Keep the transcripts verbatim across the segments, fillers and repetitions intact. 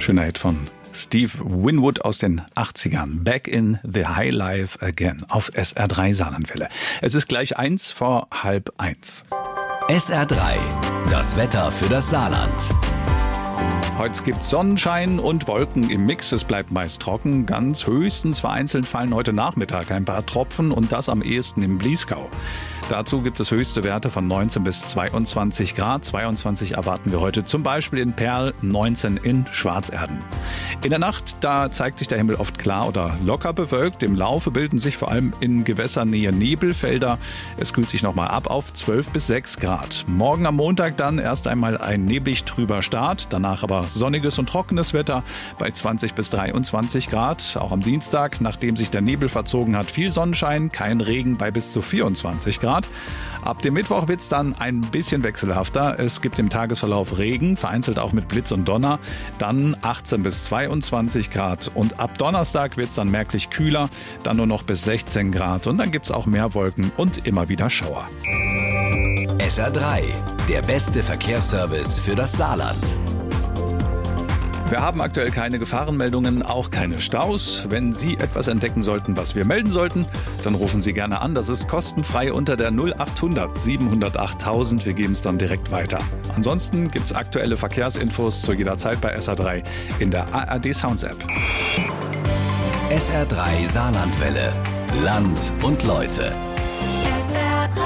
Schöner Hit von Steve Winwood aus den achtzigern. Back in the High Life Again auf S R drei Saarlandwelle. Es ist gleich eins vor halb eins. S R drei, das Wetter für das Saarland. Heute gibt es Sonnenschein und Wolken im Mix. Es bleibt meist trocken. Ganz höchstens vereinzelt fallen heute Nachmittag ein paar Tropfen und das am ehesten im Bliesgau. Dazu gibt es höchste Werte von neunzehn bis zweiundzwanzig Grad. zweiundzwanzig erwarten wir heute zum Beispiel in Perl, neunzehn in Schwarzerden. In der Nacht, da zeigt sich der Himmel oft klar oder locker bewölkt. Im Laufe bilden sich vor allem in Gewässernähe Nebelfelder. Es kühlt sich nochmal ab auf zwölf bis sechs Grad. Morgen am Montag dann erst einmal ein neblig trüber Start. Danach aber sonniges und trockenes Wetter bei zwanzig bis dreiundzwanzig Grad. Auch am Dienstag, nachdem sich der Nebel verzogen hat, viel Sonnenschein, kein Regen bei bis zu vierundzwanzig Grad. Ab dem Mittwoch wird es dann ein bisschen wechselhafter. Es gibt im Tagesverlauf Regen, vereinzelt auch mit Blitz und Donner. Dann achtzehn bis zweiundzwanzig Grad. Und ab Donnerstag wird es dann merklich kühler, dann nur noch bis sechzehn Grad. Und dann gibt es auch mehr Wolken und immer wieder Schauer. S R drei, der beste Verkehrsservice für das Saarland. Wir haben aktuell keine Gefahrenmeldungen, auch keine Staus. Wenn Sie etwas entdecken sollten, was wir melden sollten, dann rufen Sie gerne an. Das ist kostenfrei unter der null achthundert siebenhundertacht tausend. Wir geben es dann direkt weiter. Ansonsten gibt es aktuelle Verkehrsinfos zu jeder Zeit bei S R drei in der A R D Sounds App. S R drei Saarlandwelle. Land und Leute. S R drei.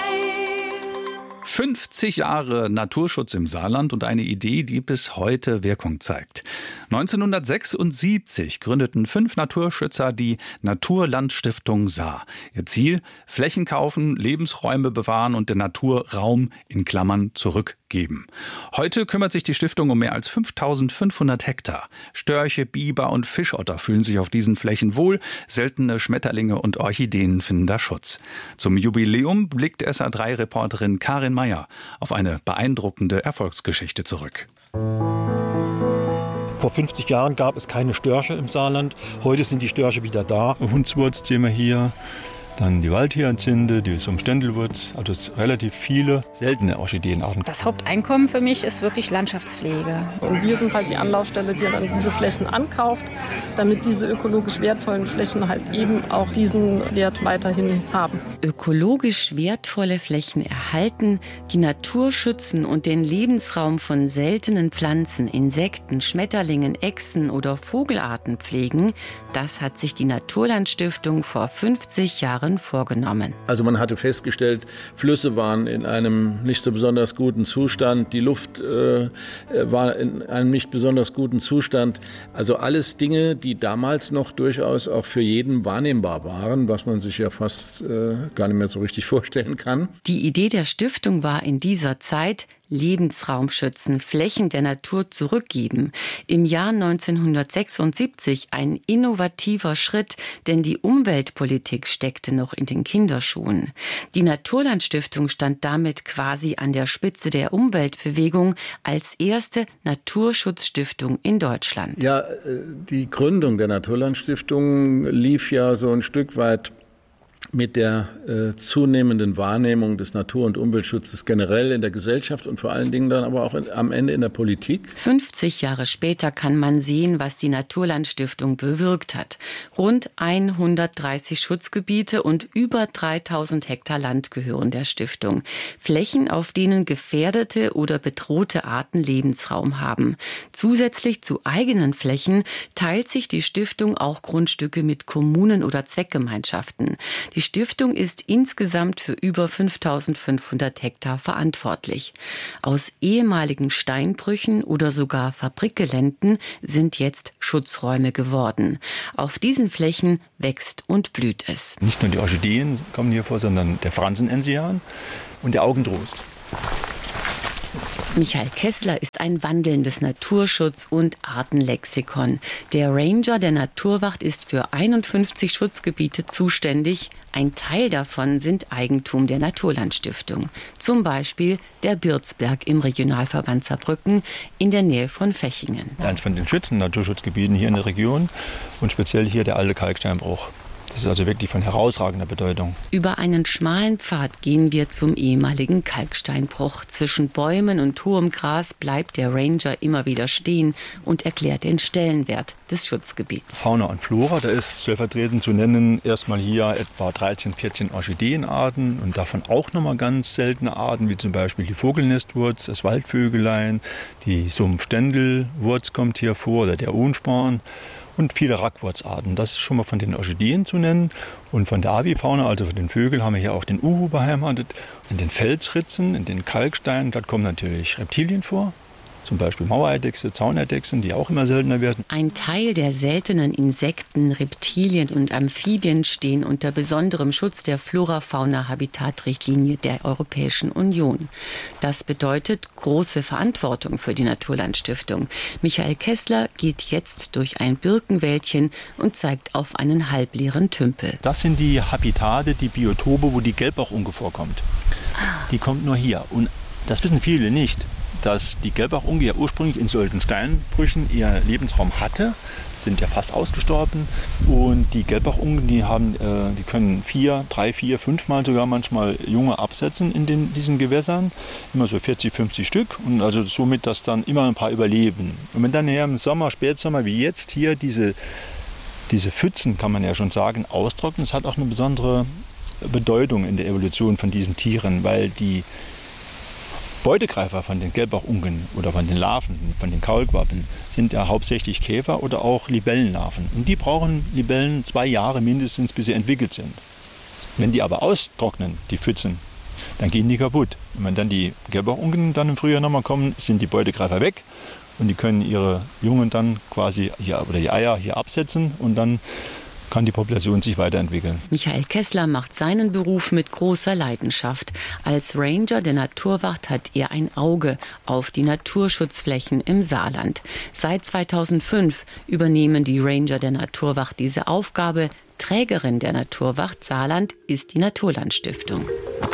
fünfzig Jahre Naturschutz im Saarland und eine Idee, die bis heute Wirkung zeigt. neunzehnhundertsechsundsiebzig gründeten fünf Naturschützer die Naturlandstiftung Saar. Ihr Ziel: Flächen kaufen, Lebensräume bewahren und der Natur Raum in Klammern zurückgeben. Heute kümmert sich die Stiftung um mehr als fünftausendfünfhundert Hektar. Störche, Biber und Fischotter fühlen sich auf diesen Flächen wohl. Seltene Schmetterlinge und Orchideen finden da Schutz. Zum Jubiläum blickt S R drei Reporterin Karin Meyer auf eine beeindruckende Erfolgsgeschichte zurück. Vor fünfzig Jahren gab es keine Störche im Saarland. Heute sind die Störche wieder da. Hundswurz sehen wir hier. Dann die Waldhyazinthe, die Sumpfständelwurz, also es sind relativ viele seltene Orchideenarten. Das Haupteinkommen für mich ist wirklich Landschaftspflege. Und wir sind halt die Anlaufstelle, die dann diese Flächen ankauft, damit diese ökologisch wertvollen Flächen halt eben auch diesen Wert weiterhin haben. Ökologisch wertvolle Flächen erhalten, die Natur schützen und den Lebensraum von seltenen Pflanzen, Insekten, Schmetterlingen, Echsen oder Vogelarten pflegen, das hat sich die Naturlandstiftung vor fünfzig Jahren vorgenommen. Also man hatte festgestellt, Flüsse waren in einem nicht so besonders guten Zustand, die Luft äh, war in einem nicht besonders guten Zustand. Also alles Dinge, die damals noch durchaus auch für jeden wahrnehmbar waren, was man sich ja fast äh, gar nicht mehr so richtig vorstellen kann. Die Idee der Stiftung war in dieser Zeit: Lebensraum schützen, Flächen der Natur zurückgeben. Im Jahr neunzehnhundertsechsundsiebzig ein innovativer Schritt, denn die Umweltpolitik steckte noch in den Kinderschuhen. Die Naturlandstiftung stand damit quasi an der Spitze der Umweltbewegung als erste Naturschutzstiftung in Deutschland. Ja, die Gründung der Naturlandstiftung lief ja so ein Stück weit mit der äh, zunehmenden Wahrnehmung des Natur- und Umweltschutzes generell in der Gesellschaft und vor allen Dingen dann aber auch in, am Ende in der Politik. fünfzig Jahre später kann man sehen, was die Naturlandstiftung bewirkt hat. Rund hundertdreißig Schutzgebiete und über dreitausend Hektar Land gehören der Stiftung. Flächen, auf denen gefährdete oder bedrohte Arten Lebensraum haben. Zusätzlich zu eigenen Flächen teilt sich die Stiftung auch Grundstücke mit Kommunen oder Zweckgemeinschaften. Die Stiftung ist insgesamt für über fünftausendfünfhundert Hektar verantwortlich. Aus ehemaligen Steinbrüchen oder sogar Fabrikgeländen sind jetzt Schutzräume geworden. Auf diesen Flächen wächst und blüht es. Nicht nur die Orchideen kommen hier vor, sondern der Fransenenzian und der Augentrost. Michael Kessler ist ein wandelndes Naturschutz- und Artenlexikon. Der Ranger der Naturwacht ist für einundfünfzig Schutzgebiete zuständig. Ein Teil davon sind Eigentum der Naturlandstiftung. Zum Beispiel der Birzberg im Regionalverband Saarbrücken in der Nähe von Fechingen. Eins von den schützenden Naturschutzgebieten hier in der Region und speziell hier der alte Kalksteinbruch. Das ist also wirklich von herausragender Bedeutung. Über einen schmalen Pfad gehen wir zum ehemaligen Kalksteinbruch. Zwischen Bäumen und hohem Gras bleibt der Ranger immer wieder stehen und erklärt den Stellenwert des Schutzgebiets. Fauna und Flora, da ist stellvertretend zu nennen erstmal hier etwa dreizehn, vierzehn Orchideenarten und davon auch nochmal ganz seltene Arten, wie zum Beispiel die Vogelnestwurz, das Waldvögelein, die Sumpfständelwurz kommt hier vor oder der Ohnsporn. Und viele Rackwurzarten. Das ist schon mal von den Orchideen zu nennen. Und von der Avifauna, also von den Vögeln, haben wir hier auch den Uhu beheimatet. In den Felsritzen, in den Kalksteinen, dort kommen natürlich Reptilien vor. Zum Beispiel Mauereidechse, Zauneidechsen, die auch immer seltener werden. Ein Teil der seltenen Insekten, Reptilien und Amphibien stehen unter besonderem Schutz der Flora-Fauna-Habitat-Richtlinie der Europäischen Union. Das bedeutet große Verantwortung für die Naturlandstiftung. Michael Kessler geht jetzt durch ein Birkenwäldchen und zeigt auf einen halbleeren Tümpel. Das sind die Habitate, die Biotope, wo die Gelbbauchunke vorkommt. Die kommt nur hier. Und das wissen viele nicht, dass die Gelbbauchunke ja ursprünglich in solchen Steinbrüchen ihr Lebensraum hatte, sind ja fast ausgestorben. Und die Gelbbauchunken, die haben, äh, die können vier, drei, vier, fünfmal sogar manchmal Junge absetzen in den, diesen Gewässern, immer so vierzig, fünfzig Stück. Und also somit, dass dann immer ein paar überleben. Und wenn dann eher im Sommer, Spätsommer wie jetzt hier diese, diese Pfützen, kann man ja schon sagen, austrocknen, das hat auch eine besondere Bedeutung in der Evolution von diesen Tieren, weil die Beutegreifer von den Gelbbauchunken oder von den Larven, von den Kaulquappen, sind ja hauptsächlich Käfer oder auch Libellenlarven. Und die brauchen Libellen zwei Jahre mindestens, bis sie entwickelt sind. Wenn die aber austrocknen, die Pfützen, dann gehen die kaputt. Und wenn dann die Gelbbauchunken dann im Frühjahr nochmal kommen, sind die Beutegreifer weg und die können ihre Jungen dann quasi hier, oder die Eier hier absetzen und dann kann die Population sich weiterentwickeln. Michael Kessler macht seinen Beruf mit großer Leidenschaft. Als Ranger der Naturwacht hat er ein Auge auf die Naturschutzflächen im Saarland. Seit zweitausendfünf übernehmen die Ranger der Naturwacht diese Aufgabe. Trägerin der Naturwacht Saarland ist die Naturlandstiftung.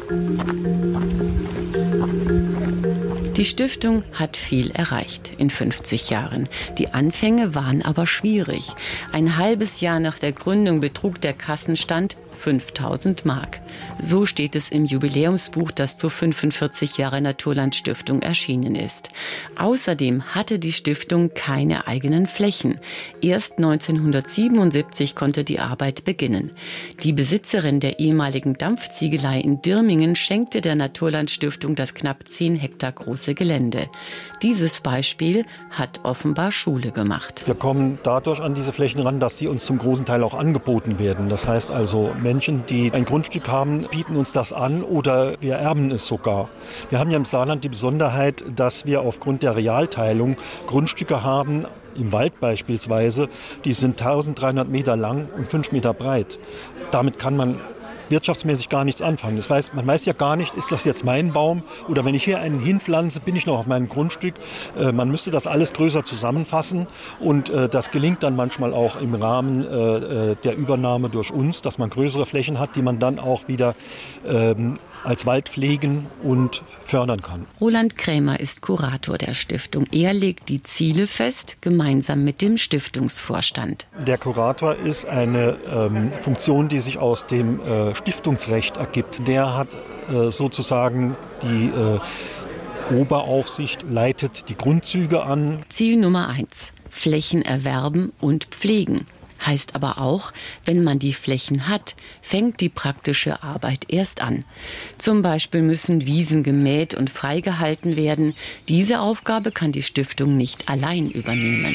Die Stiftung hat viel erreicht in fünfzig Jahren. Die Anfänge waren aber schwierig. Ein halbes Jahr nach der Gründung betrug der Kassenstand fünftausend Mark. So steht es im Jubiläumsbuch, das zu fünfundvierzig Jahre Naturlandstiftung erschienen ist. Außerdem hatte die Stiftung keine eigenen Flächen. Erst neunzehnhundertsiebenundsiebzig konnte die Arbeit beginnen. Die Besitzerin der ehemaligen Dampfziegelei in Dirmingen schenkte der Naturlandstiftung das knapp zehn Hektar große Gelände. Dieses Beispiel hat offenbar Schule gemacht. Wir kommen dadurch an diese Flächen ran, dass die uns zum großen Teil auch angeboten werden. Das heißt also, Menschen, die ein Grundstück haben, bieten uns das an oder wir erben es sogar. Wir haben ja im Saarland die Besonderheit, dass wir aufgrund der Realteilung Grundstücke haben, im Wald beispielsweise, die sind tausenddreihundert Meter lang und fünf Meter breit. Damit kann man wirtschaftsmäßig gar nichts anfangen. Das heißt, man weiß ja gar nicht, ist das jetzt mein Baum oder wenn ich hier einen hinpflanze, bin ich noch auf meinem Grundstück. Äh, man müsste das alles größer zusammenfassen und äh, das gelingt dann manchmal auch im Rahmen äh, der Übernahme durch uns, dass man größere Flächen hat, die man dann auch wieder ähm, als Wald pflegen und fördern kann. Roland Krämer ist Kurator der Stiftung. Er legt die Ziele fest, gemeinsam mit dem Stiftungsvorstand. Der Kurator ist eine ähm, Funktion, die sich aus dem äh, Stiftungsrecht ergibt. Der hat äh, sozusagen die äh, Oberaufsicht, leitet die Grundzüge an. Ziel Nummer eins: Flächen erwerben und pflegen. Heißt aber auch, wenn man die Flächen hat, fängt die praktische Arbeit erst an. Zum Beispiel müssen Wiesen gemäht und freigehalten werden. Diese Aufgabe kann die Stiftung nicht allein übernehmen.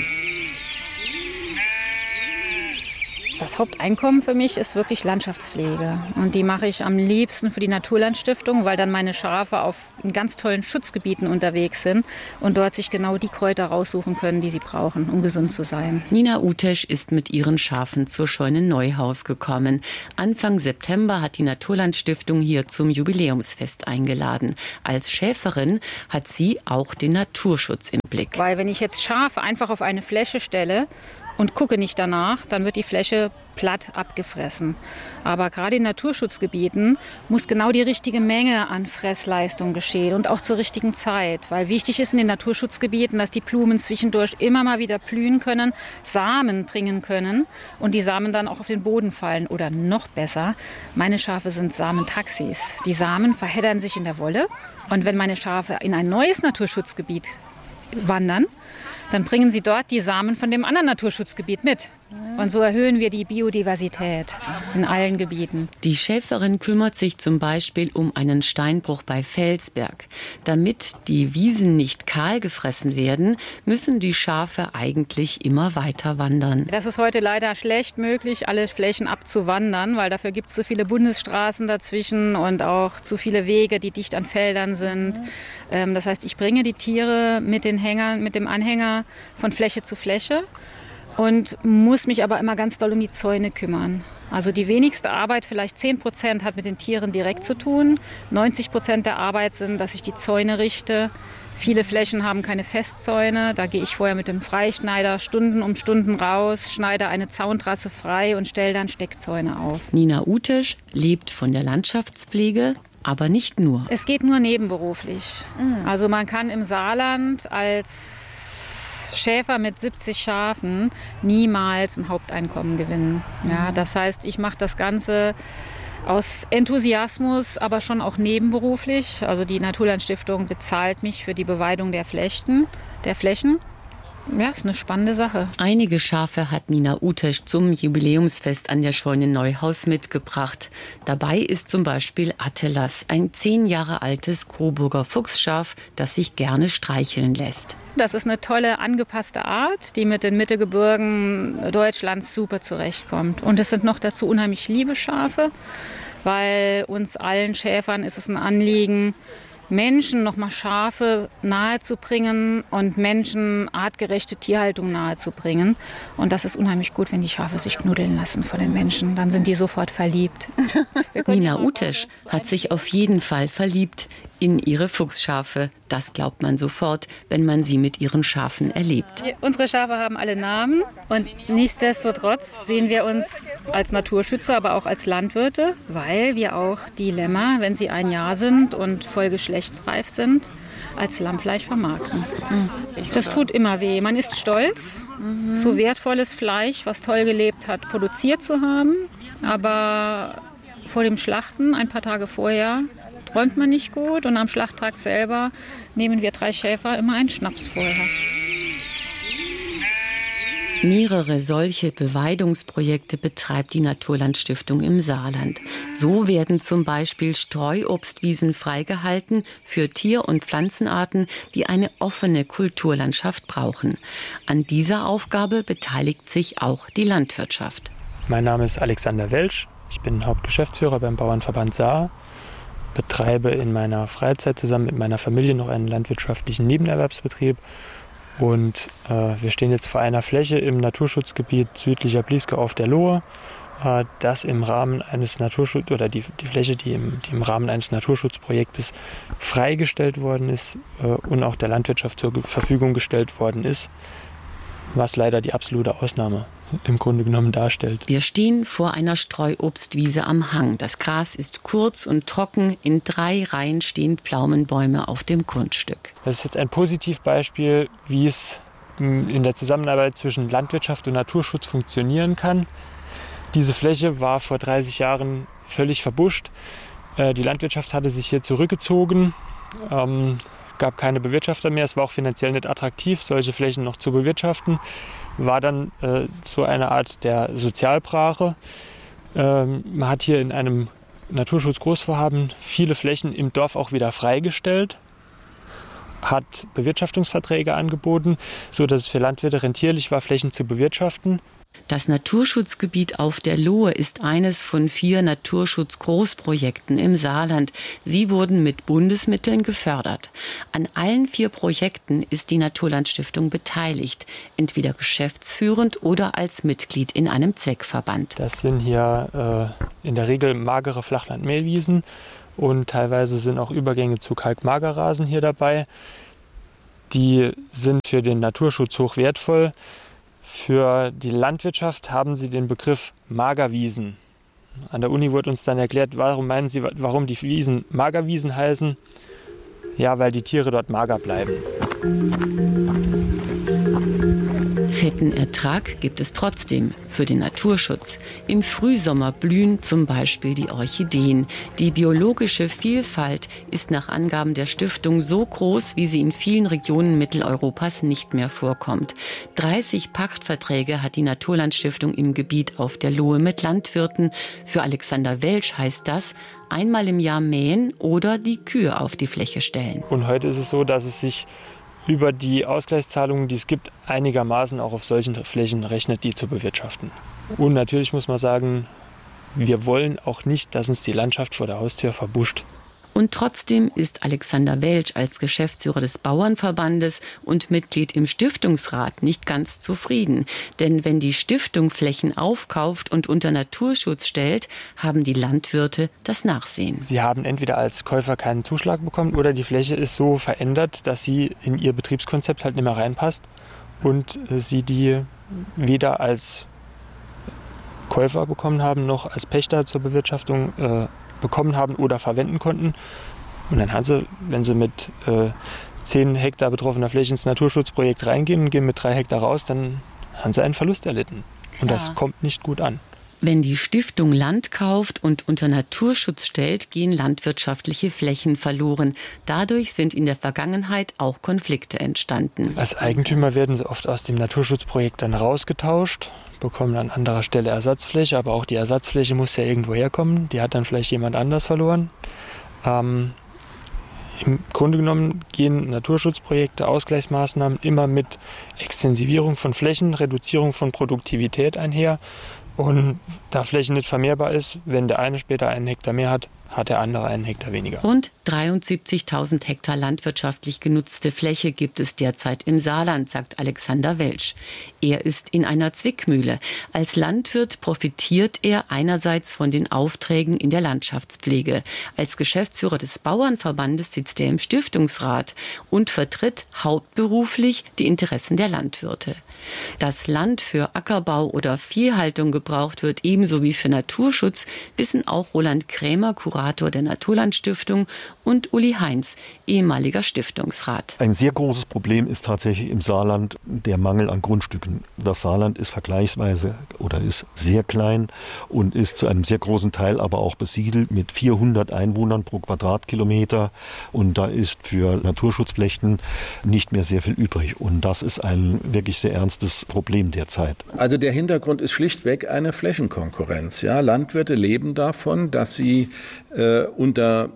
Das Haupteinkommen für mich ist wirklich Landschaftspflege. Und die mache ich am liebsten für die Naturlandstiftung, weil dann meine Schafe auf in ganz tollen Schutzgebieten unterwegs sind und dort sich genau die Kräuter raussuchen können, die sie brauchen, um gesund zu sein. Nina Utesch ist mit ihren Schafen zur Scheune Neuhaus gekommen. Anfang September hat die Naturlandstiftung hier zum Jubiläumsfest eingeladen. Als Schäferin hat sie auch den Naturschutz im Blick. Weil wenn ich jetzt Schafe einfach auf eine Fläche stelle und gucke nicht danach, dann wird die Fläche platt abgefressen. Aber gerade in Naturschutzgebieten muss genau die richtige Menge an Fressleistung geschehen und auch zur richtigen Zeit. Weil wichtig ist in den Naturschutzgebieten, dass die Blumen zwischendurch immer mal wieder blühen können, Samen bringen können und die Samen dann auch auf den Boden fallen. Oder noch besser, meine Schafe sind Samentaxis. Die Samen verheddern sich in der Wolle und wenn meine Schafe in ein neues Naturschutzgebiet wandern, dann bringen sie dort die Samen von dem anderen Naturschutzgebiet mit. Und so erhöhen wir die Biodiversität in allen Gebieten. Die Schäferin kümmert sich zum Beispiel um einen Steinbruch bei Felsberg. Damit die Wiesen nicht kahl gefressen werden, müssen die Schafe eigentlich immer weiter wandern. Das ist heute leider schlecht möglich, alle Flächen abzuwandern, weil dafür gibt es so viele Bundesstraßen dazwischen und auch zu viele Wege, die dicht an Feldern sind. Ähm, das heißt, ich bringe die Tiere mit den Hängern, mit dem Anhänger von Fläche zu Fläche und muss mich aber immer ganz doll um die Zäune kümmern. Also die wenigste Arbeit, vielleicht zehn Prozent, hat mit den Tieren direkt zu tun. neunzig Prozent der Arbeit sind, dass ich die Zäune richte. Viele Flächen haben keine Festzäune. Da gehe ich vorher mit dem Freischneider Stunden um Stunden raus, schneide eine Zauntrasse frei und stelle dann Steckzäune auf. Nina Utesch lebt von der Landschaftspflege, aber nicht nur. Es geht nur nebenberuflich. Also man kann im Saarland als Schäfer mit siebzig Schafen niemals ein Haupteinkommen gewinnen. Ja, das heißt, ich mache das Ganze aus Enthusiasmus, aber schon auch nebenberuflich. Also die Naturlandstiftung bezahlt mich für die Beweidung der Flächen. Der Flächen. Ja, ist eine spannende Sache. Einige Schafe hat Nina Utesch zum Jubiläumsfest an der Scheune Neuhaus mitgebracht. Dabei ist zum Beispiel Attelas, ein zehn Jahre altes Coburger Fuchsschaf, das sich gerne streicheln lässt. Das ist eine tolle, angepasste Art, die mit den Mittelgebirgen Deutschlands super zurechtkommt. Und es sind noch dazu unheimlich liebe Schafe, weil uns allen Schäfern ist es ein Anliegen, Menschen nochmal Schafe nahezubringen und Menschen artgerechte Tierhaltung nahezubringen. Und das ist unheimlich gut, wenn die Schafe sich knuddeln lassen von den Menschen. Dann sind die sofort verliebt. Nina Utesch hat sich auf jeden Fall verliebt in ihre Fuchsschafe. Das glaubt man sofort, wenn man sie mit ihren Schafen erlebt. Unsere Schafe haben alle Namen und nichtsdestotrotz sehen wir uns als Naturschützer, aber auch als Landwirte, weil wir auch die Lämmer, wenn sie ein Jahr sind und voll geschlechtsreif sind, als Lammfleisch vermarkten. Das tut immer weh. Man ist stolz, mhm. so wertvolles Fleisch, was toll gelebt hat, produziert zu haben, aber vor dem Schlachten, ein paar Tage vorher, träumt man nicht gut und am Schlachttag selber nehmen wir drei Schäfer immer einen Schnaps vorher. Mehrere solche Beweidungsprojekte betreibt die Naturlandstiftung im Saarland. So werden zum Beispiel Streuobstwiesen freigehalten für Tier- und Pflanzenarten, die eine offene Kulturlandschaft brauchen. An dieser Aufgabe beteiligt sich auch die Landwirtschaft. Mein Name ist Alexander Welsch. Ich bin Hauptgeschäftsführer beim Bauernverband Saar. Betreibe in meiner Freizeit zusammen mit meiner Familie noch einen landwirtschaftlichen Nebenerwerbsbetrieb. Und äh, wir stehen jetzt vor einer Fläche im Naturschutzgebiet südlicher Bliesgau auf der Lohe, äh, das im Rahmen eines Naturschutz oder die, die Fläche, die im, die im Rahmen eines Naturschutzprojektes freigestellt worden ist äh, und auch der Landwirtschaft zur Verfügung gestellt worden ist, was leider die absolute Ausnahme im Grunde genommen darstellt. Wir stehen vor einer Streuobstwiese am Hang. Das Gras ist kurz und trocken. In drei Reihen stehen Pflaumenbäume auf dem Grundstück. Das ist jetzt ein Positivbeispiel, wie es in der Zusammenarbeit zwischen Landwirtschaft und Naturschutz funktionieren kann. Diese Fläche war vor dreißig Jahren völlig verbuscht. Die Landwirtschaft hatte sich hier zurückgezogen. Ähm, gab keine Bewirtschafter mehr. Es war auch finanziell nicht attraktiv, solche Flächen noch zu bewirtschaften. War dann äh, so eine Art der Sozialbrache. Ähm, man hat hier in einem Naturschutzgroßvorhaben viele Flächen im Dorf auch wieder freigestellt, hat Bewirtschaftungsverträge angeboten, sodass es für Landwirte rentierlich war, Flächen zu bewirtschaften. Das Naturschutzgebiet auf der Lohe ist eines von vier Naturschutzgroßprojekten im Saarland. Sie wurden mit Bundesmitteln gefördert. An allen vier Projekten ist die Naturlandstiftung beteiligt, entweder geschäftsführend oder als Mitglied in einem Zweckverband. Das sind hier äh, in der Regel magere Flachland-Mehlwiesen und teilweise sind auch Übergänge zu Kalkmagerrasen hier dabei. Die sind für den Naturschutz hoch wertvoll. Für die Landwirtschaft haben sie den Begriff Magerwiesen. An der Uni wurde uns dann erklärt, warum meinen Sie, warum die Wiesen Magerwiesen heißen? Ja, weil die Tiere dort mager bleiben. Fetten Ertrag gibt es trotzdem für den Naturschutz. Im Frühsommer blühen zum Beispiel die Orchideen. Die biologische Vielfalt ist nach Angaben der Stiftung so groß, wie sie in vielen Regionen Mitteleuropas nicht mehr vorkommt. dreißig Pachtverträge hat die Naturlandstiftung im Gebiet auf der Lohe mit Landwirten. Für Alexander Welsch heißt das, einmal im Jahr mähen oder die Kühe auf die Fläche stellen. Und heute ist es so, dass es sich über die Ausgleichszahlungen, die es gibt, einigermaßen auch auf solchen Flächen rechnet, die zu bewirtschaften. Und natürlich muss man sagen, wir wollen auch nicht, dass uns die Landschaft vor der Haustür verbuscht. Und trotzdem ist Alexander Welsch als Geschäftsführer des Bauernverbandes und Mitglied im Stiftungsrat nicht ganz zufrieden. Denn wenn die Stiftung Flächen aufkauft und unter Naturschutz stellt, haben die Landwirte das Nachsehen. Sie haben entweder als Käufer keinen Zuschlag bekommen oder die Fläche ist so verändert, dass sie in ihr Betriebskonzept halt nicht mehr reinpasst und sie die weder als Käufer bekommen haben, noch als Pächter zur Bewirtschaftung äh, bekommen haben oder verwenden konnten. Und dann haben sie, wenn sie mit äh, zehn Hektar betroffener Fläche ins Naturschutzprojekt reingehen und gehen mit drei Hektar raus, dann haben sie einen Verlust erlitten. Und Klar. das kommt nicht gut an. Wenn die Stiftung Land kauft und unter Naturschutz stellt, gehen landwirtschaftliche Flächen verloren. Dadurch sind in der Vergangenheit auch Konflikte entstanden. Als Eigentümer werden sie oft aus dem Naturschutzprojekt dann rausgetauscht, bekommen an anderer Stelle Ersatzfläche, aber auch die Ersatzfläche muss ja irgendwo herkommen. Die hat dann vielleicht jemand anders verloren. Ähm, Im Grunde genommen gehen Naturschutzprojekte, Ausgleichsmaßnahmen immer mit Extensivierung von Flächen, Reduzierung von Produktivität einher. Und da Fläche nicht vermehrbar ist, wenn der eine später einen Hektar mehr hat, hat der andere einen Hektar weniger. Rund dreiundsiebzigtausend Hektar landwirtschaftlich genutzte Fläche gibt es derzeit im Saarland, sagt Alexander Welsch. Er ist in einer Zwickmühle. Als Landwirt profitiert er einerseits von den Aufträgen in der Landschaftspflege. Als Geschäftsführer des Bauernverbandes sitzt er im Stiftungsrat und vertritt hauptberuflich die Interessen der Landwirte. Dass Land für Ackerbau oder Viehhaltung gebraucht wird, ebenso wie für Naturschutz, wissen auch Roland Krämer, Kurator der Naturlandstiftung, und Uli Heinz, ehemaliger Stiftungsrat. Ein sehr großes Problem ist tatsächlich im Saarland der Mangel an Grundstücken. Das Saarland ist vergleichsweise oder ist sehr klein und ist zu einem sehr großen Teil aber auch besiedelt mit vierhundert Einwohnern pro Quadratkilometer. Und da ist für Naturschutzflächen nicht mehr sehr viel übrig. Und das ist ein wirklich sehr ernstes Problem derzeit. Also der Hintergrund ist schlichtweg eine Flächenkonkurrenz. Ja, Landwirte leben davon, dass sie äh, unter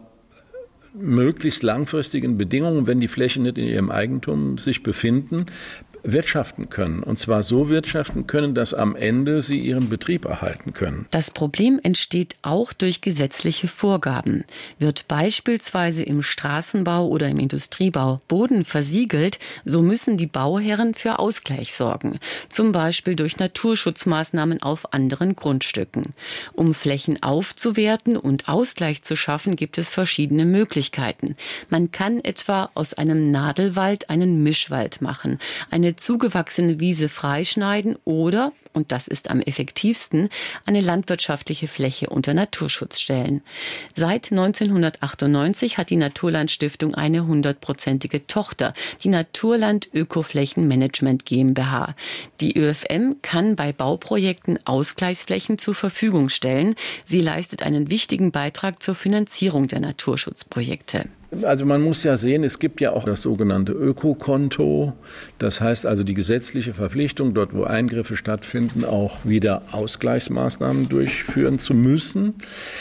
möglichst langfristigen Bedingungen, wenn die Flächen nicht in ihrem Eigentum sich befinden, wirtschaften können. Und zwar so wirtschaften können, dass am Ende sie ihren Betrieb erhalten können. Das Problem entsteht auch durch gesetzliche Vorgaben. Wird beispielsweise im Straßenbau oder im Industriebau Boden versiegelt, so müssen die Bauherren für Ausgleich sorgen. Zum Beispiel durch Naturschutzmaßnahmen auf anderen Grundstücken. Um Flächen aufzuwerten und Ausgleich zu schaffen, gibt es verschiedene Möglichkeiten. Man kann etwa aus einem Nadelwald einen Mischwald machen, eine zugewachsene Wiese freischneiden oder, und das ist am effektivsten, eine landwirtschaftliche Fläche unter Naturschutz stellen. Seit neunzehnhundertachtundneunzig hat die Naturlandstiftung eine hundertprozentige Tochter, die Naturland Ökoflächenmanagement GmbH. Die Ö F M kann bei Bauprojekten Ausgleichsflächen zur Verfügung stellen. Sie leistet einen wichtigen Beitrag zur Finanzierung der Naturschutzprojekte. Also man muss ja sehen, es gibt ja auch das sogenannte Ökokonto. Das heißt also die gesetzliche Verpflichtung, dort wo Eingriffe stattfinden, auch wieder Ausgleichsmaßnahmen durchführen zu müssen.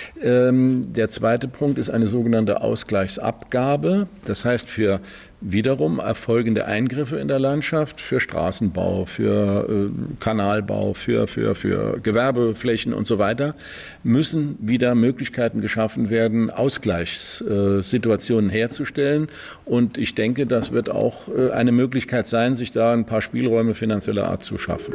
Ähm, der zweite Punkt ist eine sogenannte Ausgleichsabgabe. Das heißt für wiederum erfolgende Eingriffe in der Landschaft für Straßenbau, für äh, Kanalbau, für, für, für Gewerbeflächen und so weiter, müssen wieder Möglichkeiten geschaffen werden, Ausgleichssituationen herzustellen. Und ich denke, das wird auch äh, eine Möglichkeit sein, sich da ein paar Spielräume finanzieller Art zu schaffen.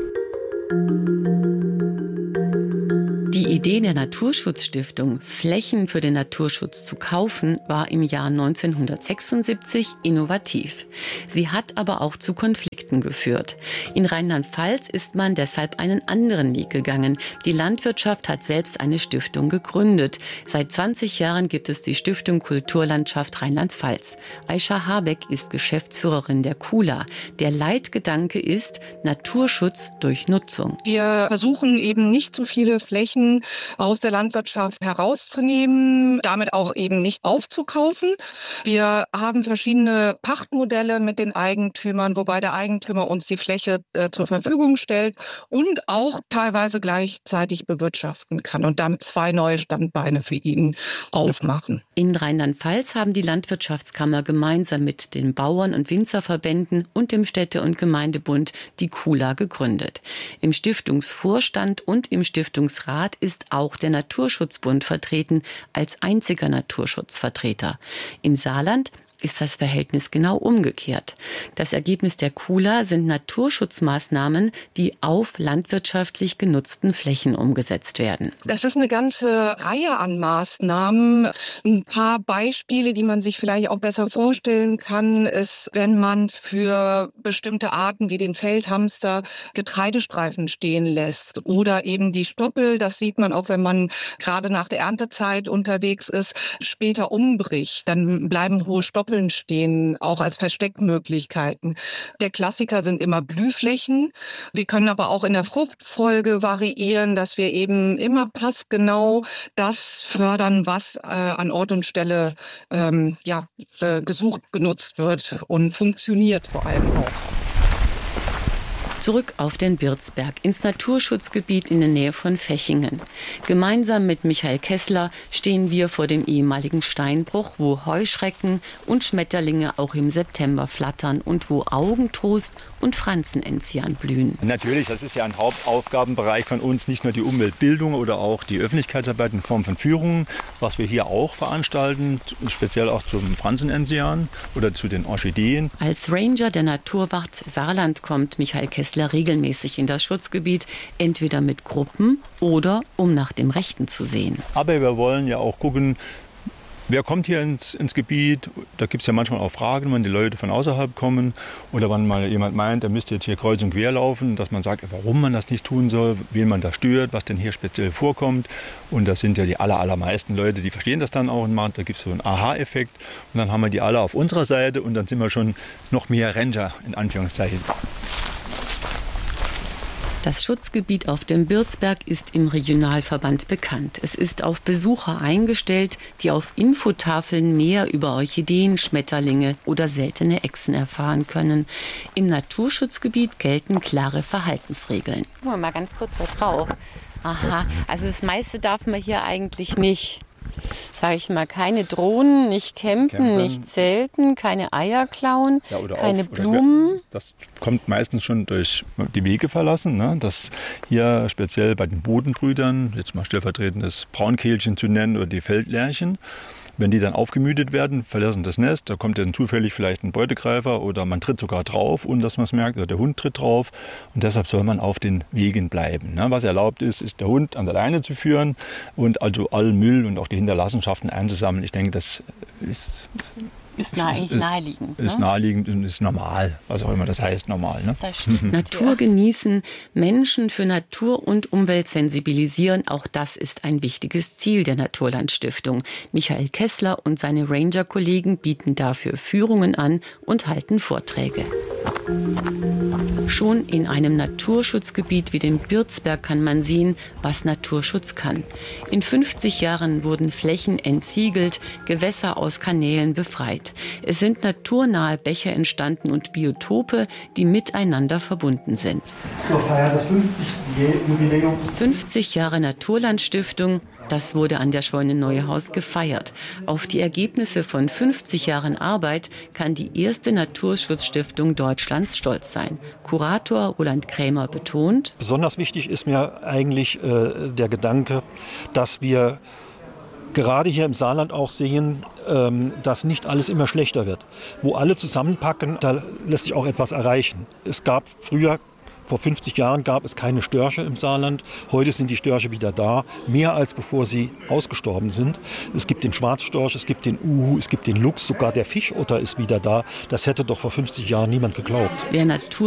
Die Idee der Naturschutzstiftung, Flächen für den Naturschutz zu kaufen, war im Jahr neunzehnhundertsechsundsiebzig innovativ. Sie hat aber auch zu Konflikten Rücken geführt. In Rheinland-Pfalz ist man deshalb einen anderen Weg gegangen. Die Landwirtschaft hat selbst eine Stiftung gegründet. Seit zwanzig Jahren gibt es die Stiftung Kulturlandschaft Rheinland-Pfalz. Aisha Habeck ist Geschäftsführerin der KULA. Der Leitgedanke ist Naturschutz durch Nutzung. Wir versuchen eben nicht zu viele Flächen aus der Landwirtschaft herauszunehmen, damit auch eben nicht aufzukaufen. Wir haben verschiedene Pachtmodelle mit den Eigentümern, wobei der Eigentümer uns die Fläche äh, zur Verfügung stellt und auch teilweise gleichzeitig bewirtschaften kann und damit zwei neue Standbeine für ihn aufmachen. In Rheinland-Pfalz haben die Landwirtschaftskammer gemeinsam mit den Bauern- und Winzerverbänden und dem Städte- und Gemeindebund die KULA gegründet. Im Stiftungsvorstand und im Stiftungsrat ist auch der Naturschutzbund vertreten als einziger Naturschutzvertreter. Im Saarland ist das Verhältnis genau umgekehrt. Das Ergebnis der KULA sind Naturschutzmaßnahmen, die auf landwirtschaftlich genutzten Flächen umgesetzt werden. Das ist eine ganze Reihe an Maßnahmen. Ein paar Beispiele, die man sich vielleicht auch besser vorstellen kann, ist, wenn man für bestimmte Arten wie den Feldhamster Getreidestreifen stehen lässt oder eben die Stoppel, das sieht man auch, wenn man gerade nach der Erntezeit unterwegs ist, später umbricht, dann bleiben hohe Stoppel stehen, auch als Versteckmöglichkeiten. Der Klassiker sind immer Blühflächen. Wir können aber auch in der Fruchtfolge variieren, dass wir eben immer passgenau das fördern, was äh, an Ort und Stelle ähm, ja, äh, gesucht, genutzt wird und funktioniert vor allem auch. Zurück auf den Birzberg, ins Naturschutzgebiet in der Nähe von Fechingen. Gemeinsam mit Michael Kessler stehen wir vor dem ehemaligen Steinbruch, wo Heuschrecken und Schmetterlinge auch im September flattern und wo Augentrost und Franzenenzian blühen. Natürlich, das ist ja ein Hauptaufgabenbereich von uns, nicht nur die Umweltbildung oder auch die Öffentlichkeitsarbeit in Form von Führungen, was wir hier auch veranstalten, speziell auch zum Franzenenzian oder zu den Orchideen. Als Ranger der Naturwacht Saarland kommt Michael Kessler regelmäßig in das Schutzgebiet, entweder mit Gruppen oder um nach dem Rechten zu sehen. Aber wir wollen ja auch gucken, wer kommt hier ins, ins Gebiet. Da gibt es ja manchmal auch Fragen, wenn die Leute von außerhalb kommen oder wenn mal jemand meint, er müsste jetzt hier kreuz und quer laufen, dass man sagt, warum man das nicht tun soll, wen man da stört, was denn hier speziell vorkommt. Und das sind ja die aller, allermeisten Leute, die verstehen das dann auch und machen, da gibt es so einen Aha-Effekt. Und dann haben wir die alle auf unserer Seite und dann sind wir schon noch mehr Ranger, in Anführungszeichen. Das Schutzgebiet auf dem Birzberg ist im Regionalverband bekannt. Es ist auf Besucher eingestellt, die auf Infotafeln mehr über Orchideen, Schmetterlinge oder seltene Echsen erfahren können. Im Naturschutzgebiet gelten klare Verhaltensregeln. Gucken wir mal ganz kurz da drauf. Aha, also das meiste darf man hier eigentlich nicht. Sage ich mal, keine Drohnen, nicht campen, campen. nicht zelten, keine Eier klauen, ja, keine auf, Blumen. Das kommt meistens schon durch die Wege verlassen, ne? Dass hier speziell bei den Bodenbrütern, jetzt mal stellvertretend das Braunkehlchen zu nennen oder die Feldlerchen, wenn die dann aufgemüdet werden, verlassen das Nest, da kommt dann zufällig vielleicht ein Beutegreifer oder man tritt sogar drauf, ohne dass man es merkt, oder der Hund tritt drauf. Und deshalb soll man auf den Wegen bleiben. Was erlaubt ist, ist der Hund an der Leine zu führen und also allen Müll und auch die Hinterlassenschaften einzusammeln. Ich denke, das ist... Ist nah, eigentlich naheliegend. Ist ne? naheliegend und ist normal, was auch immer das heißt, normal. Ne? Das stimmt. Natur genießen, Menschen für Natur und Umwelt sensibilisieren, auch das ist ein wichtiges Ziel der Naturlandstiftung. Michael Kessler und seine Ranger-Kollegen bieten dafür Führungen an und halten Vorträge. Schon in einem Naturschutzgebiet wie dem Birzberg kann man sehen, was Naturschutz kann. In fünfzig Jahren wurden Flächen entsiegelt, Gewässer aus Kanälen befreit. Es sind naturnahe Bäche entstanden und Biotope, die miteinander verbunden sind. Zur Feier des fünfzigsten Jubiläums. fünfzig Jahre Naturlandstiftung, das wurde an der Scheune Neuhaus gefeiert. Auf die Ergebnisse von fünfzig Jahren Arbeit kann die erste Naturschutzstiftung Deutschlands stolz sein. Kurator Roland Krämer betont: Besonders wichtig ist mir eigentlich äh, der Gedanke, dass wir gerade hier im Saarland auch sehen, ähm, dass nicht alles immer schlechter wird. Wo alle zusammenpacken, da lässt sich auch etwas erreichen. Es gab früher, vor fünfzig Jahren gab es keine Störche im Saarland. Heute sind die Störche wieder da, mehr als bevor sie ausgestorben sind. Es gibt den Schwarzstorch, es gibt den Uhu, es gibt den Luchs, sogar der Fischotter ist wieder da. Das hätte doch vor fünfzig Jahren niemand geglaubt. Wer Natur